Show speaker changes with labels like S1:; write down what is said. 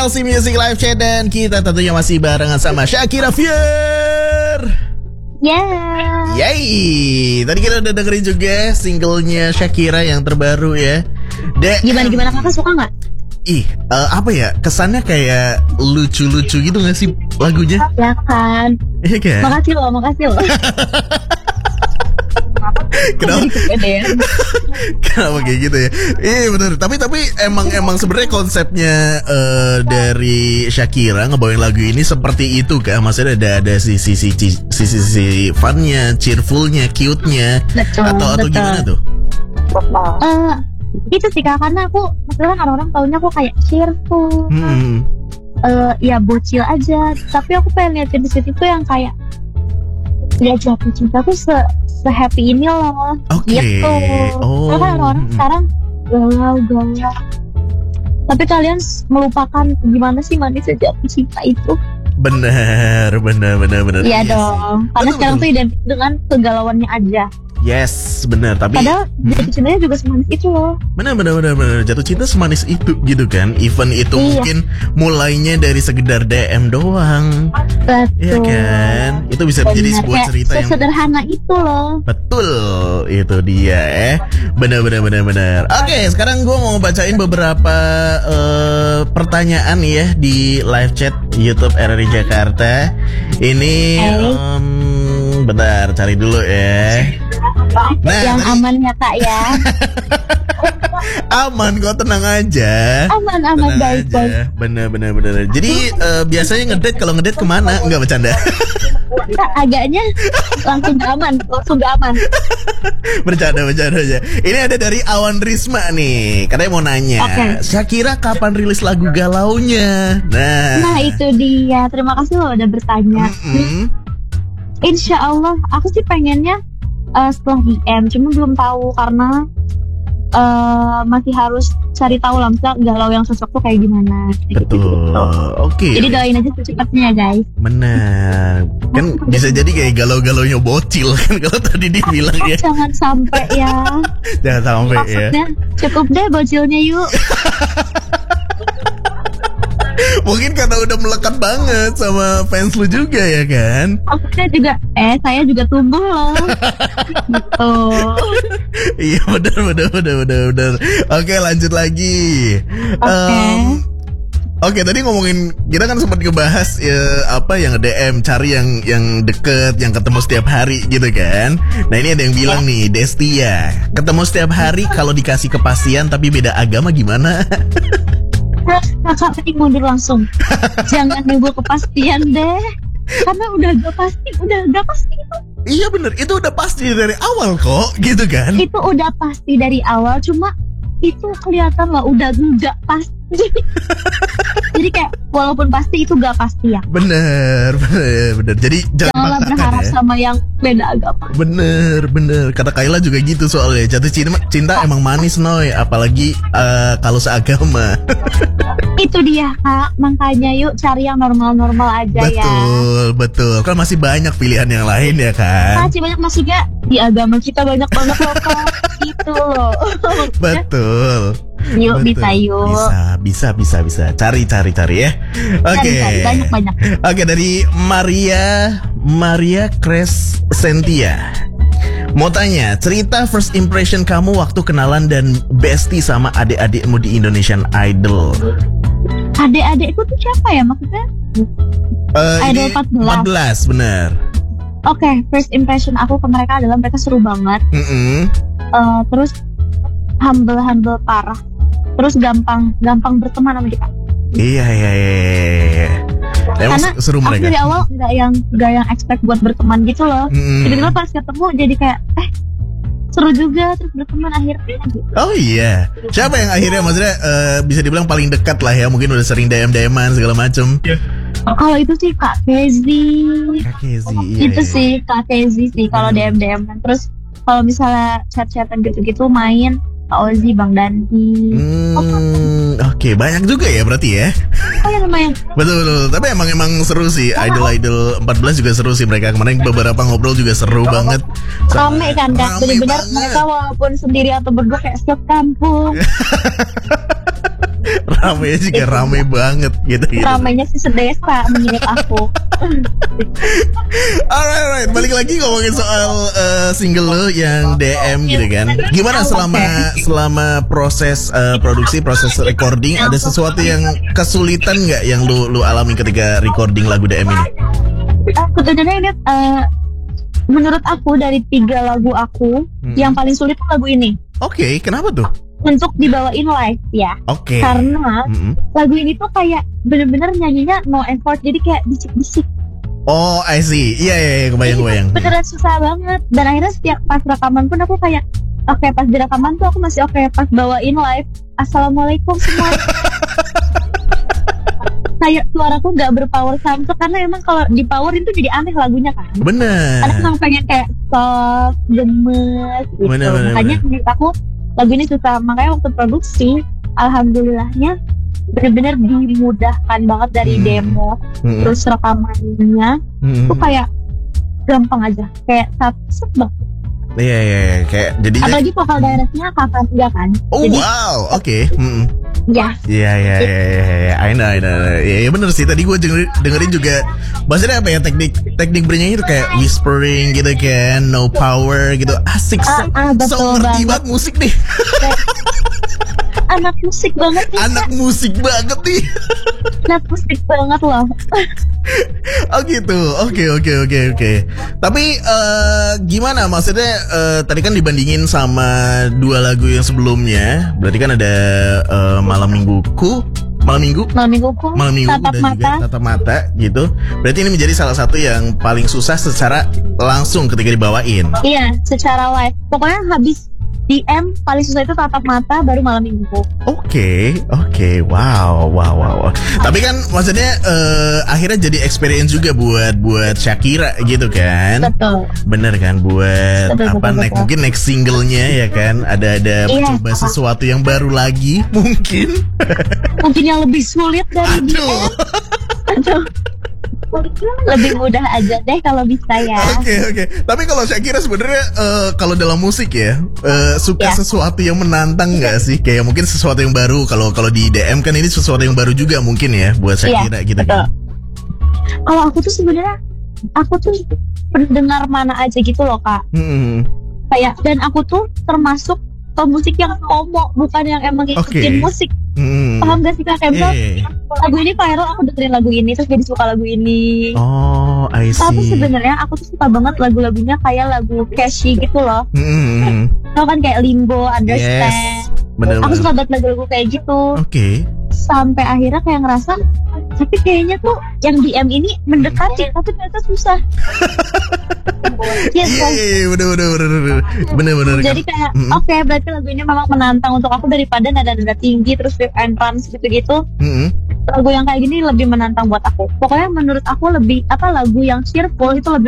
S1: LC Music Live Chat dan kita tentunya masih barengan sama Shakira Fier.
S2: Yeah.
S1: Yay. Tadi kita udah dengerin juga singlenya Shakira yang terbaru ya.
S2: Gimana kakak suka nggak?
S1: Apa ya, kesannya kayak lucu-lucu gitu gak sih lagunya?
S2: Ya kan.
S1: Iya kan?
S2: Makasih loh.
S1: Kenapa kayak gitu ya? Iya benar. Tapi emang sebenarnya konsepnya dari Shakira ngebawain lagu ini seperti itu kan? Maksudnya ada sisi funnya, cheerfulnya, cute-nya, atau gimana tuh?
S2: Itu sih kak, karena aku maksudnya orang-orang taunya aku kayak cheerful, ya bocil aja. Tapi aku pengen liatin di situ tuh yang kayak ya jatuh cinta tuh se-happy ini loh. Gitu. Karena kan orang-orang sekarang galau. Tapi kalian melupakan gimana sih manisnya jatuh cinta itu?
S1: Bener.
S2: Iya dong. Karena sekarang tuh identik dengan kegalauannya aja.
S1: Yes, benar. Tapi
S2: padahal jatuh cintanya juga semanis itu loh.
S1: Benar. Jatuh cinta semanis itu gitu kan. Even itu mungkin mulainya dari sekedar DM doang.
S2: Betul.
S1: Iya kan. Itu bisa menjadi sebuah cerita yang
S2: sederhana itu loh.
S1: Betul, itu dia Benar. Oke, sekarang gue mau bacain beberapa pertanyaan ya di live chat YouTube RRI Jakarta. Ini bentar, cari dulu ya. Nah,
S2: yang aman ya kak ya.
S1: Aman kok, tenang aja.
S2: Aman baik.
S1: Bener. Jadi biasanya ngedate, kalau ngedate kemana? Enggak, bercanda.
S2: Kak, agaknya langsung gak aman.
S1: Bercanda aja. Ini ada dari Awan Risma nih, katanya mau nanya, Shakira kapan rilis lagu galaunya? Nah
S2: itu dia. Terima kasih loh udah bertanya. Insya Allah aku sih pengennya setelah DM, cuma belum tahu karena masih harus cari tahu lah misalnya galau yang cocok tuh kayak gimana.
S1: Betul. Oke.
S2: Jadi doain aja secepatnya guys.
S1: Benar. Kan bisa jadi kayak galau-galaunya bocil kan kalau tadi dibilang ya.
S2: Jangan sampai ya.
S1: Jangan sampai
S2: maksudnya,
S1: ya.
S2: Cukup deh bocilnya yuk.
S1: Mungkin karena udah melekat banget sama fans lu juga ya kan?
S2: Saya juga tumbuh loh. Gitu.
S1: Iya benar. Oke, lanjut lagi. Oke, tadi ngomongin, kita kan sempat ngebahas yang DM, cari yang deket, yang ketemu setiap hari gitu kan. Nah ini ada yang bilang nih, Destia, ketemu setiap hari kalau dikasih kepastian tapi beda agama gimana?
S2: Kakak tadi mundur langsung. Jangan nunggu kepastian deh. Karena udah gak pasti itu.
S1: Iya bener, itu udah pasti dari awal kok, gitu kan?
S2: Itu udah pasti dari awal, cuma itu kelihatan lah udah gak pasti. Jadi kayak walaupun pasti itu gak pasti ya.
S1: Bener. Jadi
S2: janganlah berharap sama yang beda agama.
S1: Bener. Kata Kayla juga gitu soalnya. Jatuh cinta emang manis Noy, apalagi kalau seagama.
S2: Itu dia kak, makanya yuk cari yang normal-normal aja.
S1: Betul. Kan masih banyak pilihan yang lain ya kan.
S2: Masih banyak, maksudnya di agama kita banyak banget loh kak. Gitu loh.
S1: Betul.
S2: Yuk betul.
S1: Bisa. Cari ya. Oke.
S2: Banyak.
S1: Oke, dari Maria Crescentia. Mau tanya, cerita first impression kamu waktu kenalan dan bestie sama adik-adikmu di Indonesian Idol.
S2: Adik-adikku tuh siapa ya maksudnya? Idol 14
S1: bener.
S2: Oke, first impression aku ke mereka adalah mereka seru banget. Terus humble parah. Terus gampang berteman sama kita.
S1: Iya. Emang
S2: karena
S1: seru mereka.
S2: Aku dari awal nggak yang expect buat berteman gitu loh. Tiba-tiba pas ketemu jadi kayak seru juga, terus berteman akhirnya gitu.
S1: Oh iya. Siapa yang akhirnya maksudnya bisa dibilang paling dekat lah ya, mungkin udah sering DM-an segala macem.
S2: Kalau itu sih Kak Kezi.
S1: Iya.
S2: Itu sih Kak Kezi sih kalau DM-an. Terus kalau misalnya chat-chatan gitu-gitu main Kak Ozi, Bang Dandi.
S1: Oke, banyak juga ya berarti ya.
S2: Oh ya lumayan.
S1: Betul. Tapi emang seru sih. Idol 14 juga seru sih mereka. Kemarin beberapa ngobrol juga seru banget.
S2: Rame kan Kak. Benar-benar mereka walaupun sendiri atau berdua kayak setiap kampung.
S1: Ramenya juga rame banget gitu.
S2: Ramenya sih sedesa menurut aku.
S1: Alright, balik lagi ngomongin soal single lo yang DM gitu kan. Gimana selama proses produksi, proses recording, ada sesuatu yang kesulitan nggak yang lu alami ketika recording lagu DM ini?
S2: Sebenarnya ini menurut aku dari 3 lagu aku yang paling sulit tuh lagu ini.
S1: Oke, kenapa tuh?
S2: Untuk dibawain live ya.
S1: Oke.
S2: Karena lagu ini tuh kayak bener-bener nyanyinya no effort, jadi kayak bisik-bisik.
S1: Oh, I see. Iya, kebayang.
S2: Beneran susah banget. Dan akhirnya setiap pas rekaman pun aku kayak oke, pas di rekaman tuh aku masih oke, pas bawain live assalamualaikum semua. Kayak suaraku gak berpower samsung, karena emang kalau di power itu jadi aneh lagunya kan.
S1: Bener.
S2: Karena emang pengen kayak soft, gemes gitu. Makanya menurut aku lagu ini susah. Makanya waktu produksi, alhamdulillahnya bener-bener dimudahkan banget dari demo, terus rekamannya tuh kayak gampang aja, kayak satu banget.
S1: Iya, kayak jadi.
S2: Apalagi vokal directnya Kakak juga kan.
S1: Oh
S2: jadi,
S1: wow, oke.
S2: Ya.
S1: Iya. I know. Iya bener sih. Tadi gue dengerin juga. Maksudnya apa ya, teknik bernyanyi itu kayak whispering gitu kan, no power gitu. Asik. So ngerti banget musik nih.
S2: Anak musik banget nih.
S1: Anak musik banget nih.
S2: Anak musik banget loh.
S1: Oh gitu. Oke. Tapi gimana? Maksudnya tadi kan dibandingin sama 2 lagu yang sebelumnya. Berarti kan ada Malam Mingguku, Tatap Mata gitu. Berarti ini menjadi salah satu yang paling susah secara langsung ketika dibawain.
S2: Iya, secara live. Pokoknya habis DM paling susah itu Tatap Mata, baru Malam Minggu.
S1: Oke. Wow. Tapi kan maksudnya akhirnya jadi experience juga buat Shakira gitu kan.
S2: Betul.
S1: Bener kan, buat
S2: betul.
S1: mungkin next singlenya ya kan, ada mencoba sesuatu yang baru lagi mungkin
S2: yang lebih sulit dari DM. Aduh. Lebih mudah aja deh kalau bisa ya.
S1: Oke. Tapi kalau Shakira sebenarnya kalau dalam musik ya suka sesuatu yang menantang nggak sih? Kayak mungkin sesuatu yang baru. Kalau di DM kan ini sesuatu yang baru juga mungkin ya buat Shakira gitu kan.
S2: Kalau aku tuh sebenarnya pendengar mana aja gitu loh Kak. Kayak, dan aku tuh termasuk pemusik yang FOMO, bukan yang emang ngikutin musik. Paham gak sih Kak? Kayak misal lagu ini viral, aku dengerin lagu ini terus jadi suka lagu ini.
S1: Oh, I see.
S2: Tapi sebenarnya aku tuh suka banget lagu-lagunya kayak lagu Cashy gitu loh. Tau kan kayak Limbo, Understand.
S1: Yes, bener.
S2: Aku suka banget lagu-lagu kayak gitu.
S1: Oke.
S2: Sampai akhirnya kayak ngerasa, tapi kayaknya tuh yang DM ini mendekati, tapi ternyata susah.
S1: Iya, bener.
S2: Jadi kayak oke, berarti lagu ini memang menantang untuk aku daripada nada-nada tinggi terus rip and runs gitu-gitu. Lagu yang kayak gini lebih menantang buat aku. Pokoknya menurut aku lebih lagu yang cheerful itu lebih